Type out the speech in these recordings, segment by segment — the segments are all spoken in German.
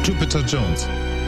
Jupiter Jones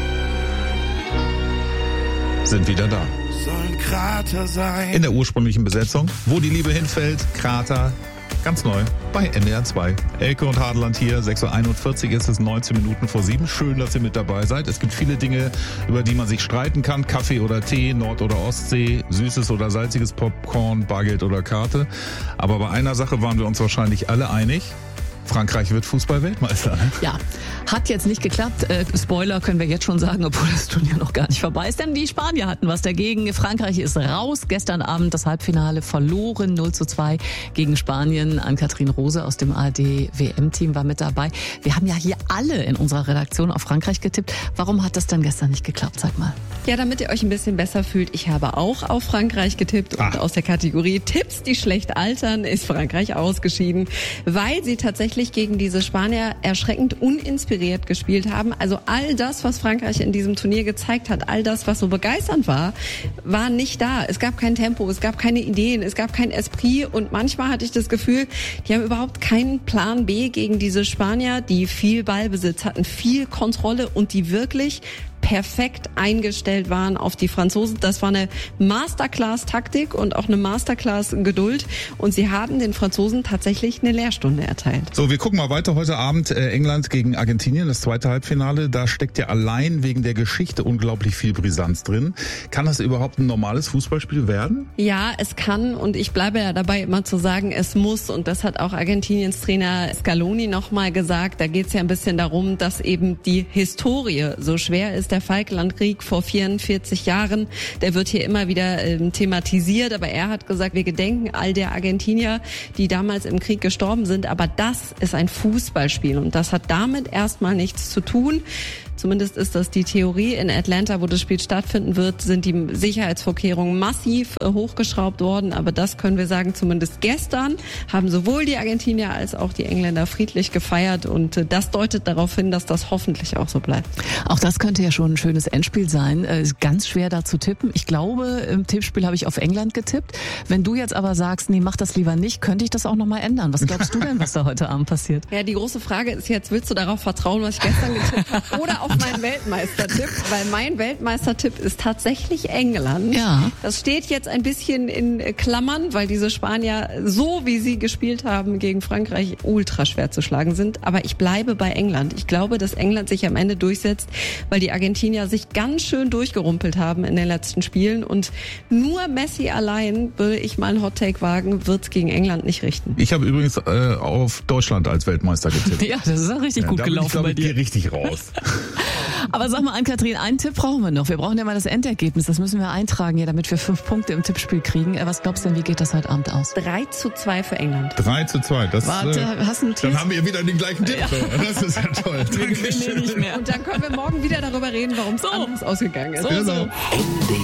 sind wieder da. Sollen Krater sein. In der ursprünglichen Besetzung, wo die Liebe hinfällt, Krater, ganz neu, bei NDR 2. Elke und Hadeland hier, 6.41 Uhr ist es, 19 Minuten vor 7. Schön, dass ihr mit dabei seid. Es gibt viele Dinge, über die man sich streiten kann. Kaffee oder Tee, Nord- oder Ostsee, süßes oder salziges Popcorn, Bargeld oder Karte. Aber bei einer Sache waren wir uns wahrscheinlich alle einig. Frankreich wird Fußball-Weltmeister. Ne? Ja, hat jetzt nicht geklappt. Spoiler können wir jetzt schon sagen, obwohl das Turnier noch gar nicht vorbei ist. Denn die Spanier hatten was dagegen. Frankreich ist raus. Gestern Abend das Halbfinale verloren. 0:2 gegen Spanien. Ann-Kathrin Rose aus dem ARD-WM-Team war mit dabei. Wir haben ja hier alle in unserer Redaktion auf Frankreich getippt. Warum hat das dann gestern nicht geklappt? Sag mal. Ja, damit ihr euch ein bisschen besser fühlt. Ich habe auch auf Frankreich getippt. Und aus der Kategorie Tipps, die schlecht altern, ist Frankreich ausgeschieden, weil sie tatsächlich gegen diese Spanier erschreckend uninspiriert gespielt haben. Also all das, was Frankreich in diesem Turnier gezeigt hat, all das, was so begeisternd war, war nicht da. Es gab kein Tempo, es gab keine Ideen, es gab kein Esprit und manchmal hatte ich das Gefühl, die haben überhaupt keinen Plan B gegen diese Spanier, die viel Ballbesitz hatten, viel Kontrolle und die wirklich perfekt eingestellt waren auf die Franzosen. Das war eine Masterclass-Taktik und auch eine Masterclass-Geduld. Und sie haben den Franzosen tatsächlich eine Lehrstunde erteilt. So, wir gucken mal weiter. Heute Abend England gegen Argentinien, das zweite Halbfinale. Da steckt ja allein wegen der Geschichte unglaublich viel Brisanz drin. Kann das überhaupt ein normales Fußballspiel werden? Ja, es kann. Und ich bleibe ja dabei, immer zu sagen, es muss. Und das hat auch Argentiniens Trainer Scaloni nochmal gesagt. Da geht es ja ein bisschen darum, dass eben die Historie so schwer ist. Der Falklandkrieg vor 44 Jahren, der wird hier immer wieder thematisiert, aber er hat gesagt, wir gedenken all der Argentinier, die damals im Krieg gestorben sind, aber das ist ein Fußballspiel und das hat damit erstmal nichts zu tun. Zumindest ist das die Theorie. In Atlanta, wo das Spiel stattfinden wird, sind die Sicherheitsvorkehrungen massiv hochgeschraubt worden. Aber das können wir sagen, zumindest gestern haben sowohl die Argentinier als auch die Engländer friedlich gefeiert. Und das deutet darauf hin, dass das hoffentlich auch so bleibt. Auch das könnte ja schon ein schönes Endspiel sein. Ganz schwer da zu tippen. Ich glaube, im Tippspiel habe ich auf England getippt. Wenn du jetzt aber sagst, nee, mach das lieber nicht, könnte ich das auch nochmal ändern. Was glaubst du denn, was da heute Abend passiert? Ja, die große Frage ist jetzt, willst du darauf vertrauen, was ich gestern getippt habe? Oder auf meinen Weltmeistertipp, weil mein Weltmeistertipp ist tatsächlich England. Ja. Das steht jetzt ein bisschen in Klammern, weil diese Spanier, so wie sie gespielt haben gegen Frankreich, ultra schwer zu schlagen sind. Aber ich bleibe bei England. Ich glaube, dass England sich am Ende durchsetzt, weil die Argentinier sich ganz schön durchgerumpelt haben in den letzten Spielen. Und nur Messi allein, will ich mal einen Hot-Take wagen, wird es gegen England nicht richten. Ich habe übrigens auf Deutschland als Weltmeister getippt. Ja, das ist auch richtig gut gelaufen bei dir. Da bin ich, richtig raus. Aber sag mal, Ann-Kathrin, einen Tipp brauchen wir noch. Wir brauchen ja mal das Endergebnis. Das müssen wir eintragen, ja, damit wir 5 Punkte im Tippspiel kriegen. Was glaubst du denn, wie geht das heute Abend aus? 3:2 für England. 3:2. Das, warte, hast du notiert? Dann haben wir wieder den gleichen Tipp. Ja. Das ist ja toll. Wir gewinnen nicht mehr. Und dann können wir morgen wieder darüber reden, warum es anders ausgegangen ist. So.